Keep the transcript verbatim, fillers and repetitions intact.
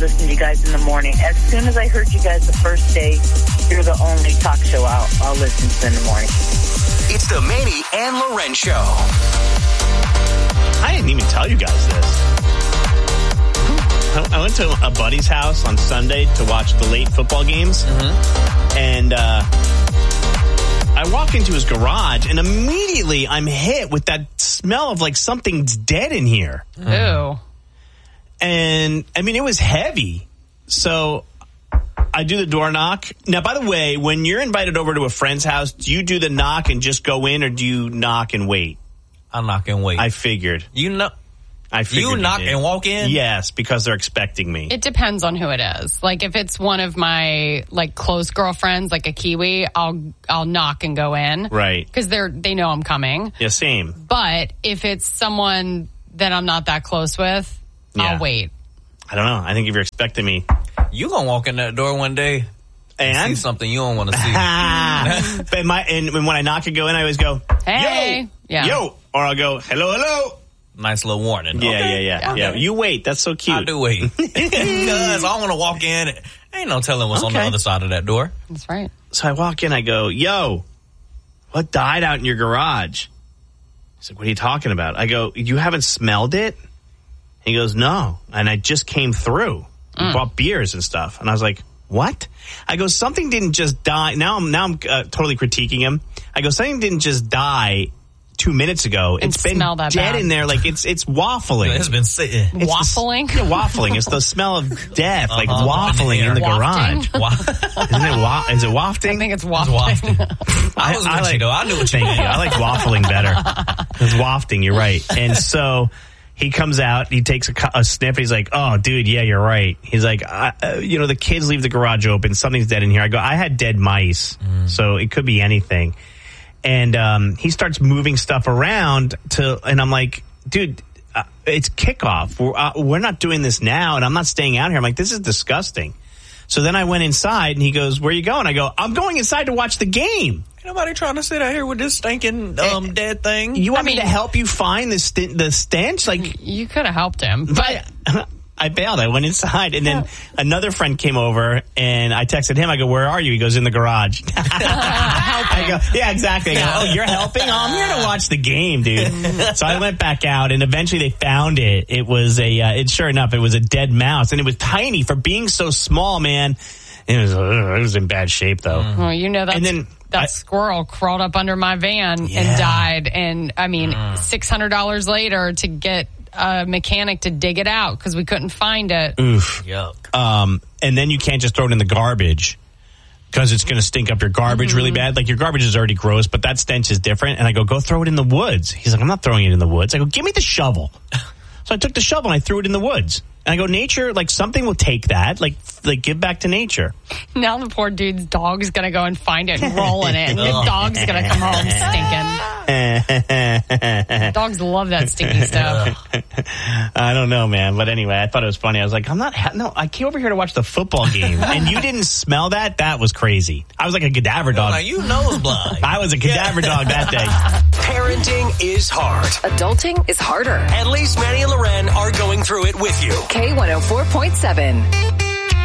listen to you guys in the morning. As soon as I heard you guys the first day, you're the only talk show I'll, I'll listen to in the morning. It's the Manny and Loren Show. I didn't even tell you guys this. I went to a buddy's house on Sunday to watch the late football games. Mm-hmm. And uh, I walk into his garage, and immediately I'm hit with that smell of like something's dead in here. Ew. And, I mean, it was heavy. So I do the door knock. Now, by the way, when you're invited over to a friend's house, do you do the knock and just go in, or do you knock and wait? I knock and wait. I figured. You know... I you knock and walk in? Yes, because they're expecting me. It depends on who it is. Like, if it's one of my, like, close girlfriends, like a Kiwi, I'll I'll knock and go in. Right. Because they're they know I'm coming. Yeah, same. But if it's someone that I'm not that close with, yeah. I'll wait. I don't know. I think if you're expecting me... You gonna walk in that door one day and, and see something you don't want to see. But my, and when I knock and go in, I always go, hey. Yo! Yeah. Yo! Or I'll go, hello, hello! Nice little warning. Yeah, okay. yeah, yeah, yeah. Okay. You wait. That's so cute. I do wait. Because I want to walk in. Ain't no telling what's okay. on the other side of that door. That's right. So I walk in. I go, yo, what died out in your garage? He's like, what are you talking about? I go, you haven't smelled it? He goes, no. And I just came through. We mm. bought beers and stuff. And I was like, what? I go, something didn't just die. Now I'm, now I'm uh, totally critiquing him. I go, something didn't just die two minutes ago. And it's been dead bad. in there. Like it's it's waffling. It's been sitting. It's waffling? The, yeah, waffling. It's the smell of death, uh-huh. like waffling in the Wafting? garage. Isn't it wa- is it wafting? I think it's wafting. It's wafting. I was I, I like, you know, I knew what you meant. I like waffling better. It's wafting, you're right. And so he comes out, he takes a, a sniff, he's like, oh, dude, yeah, you're right. He's like, I, uh, you know, the kids leave the garage open, something's dead in here. I go, I had dead mice, mm. so it could be anything. And um, he starts moving stuff around to, and I'm like, dude, uh, it's kickoff. We're, uh, we're not doing this now, and I'm not staying out here. I'm like, this is disgusting. So then I went inside, and he goes, where are you going? I go, I'm going inside to watch the game. Ain't nobody trying to sit out here with this stinking um, uh, dead thing. You want I mean, me to help you find the st- the stench? Like you could have helped him, but. I, I bailed. I went inside, and then another friend came over, and I texted him. I go, where are you? He goes, in the garage. I go, yeah, exactly. I go, oh, you're helping? Oh, I'm here to watch the game, dude. So I went back out, and eventually they found it. It was a, uh, it sure enough, it was a dead mouse, and it was tiny for being so small, man. It was, uh, it was in bad shape, though. Mm. Well, you know, that's, and then, that I, squirrel crawled up under my van yeah. and died. And, I mean, mm. six hundred dollars later to get a mechanic to dig it out because we couldn't find it. Oof. Yuck. Um, and then you can't just throw it in the garbage because it's going to stink up your garbage mm-hmm. really bad. Like, your garbage is already gross, but that stench is different. And I go, go throw it in the woods. He's like, I'm not throwing it in the woods. I go, give me the shovel. So I took the shovel and I threw it in the woods. And I go, nature, like, something will take that. Like, like give back to nature. Now the poor dude's dog's going to go and find it and roll in it. And the dog's going to come home stinking. Dogs love that stinky stuff. I don't know, man. But anyway, I thought it was funny. I was like, I'm not, ha- no, I came over here to watch the football game. And you didn't smell that? That was crazy. I was like a cadaver dog. Like, you nose blind. I was a cadaver dog that day. Parenting is hard. Adulting is harder. At least Manny and Loren are going through it with you. K one oh four point seven.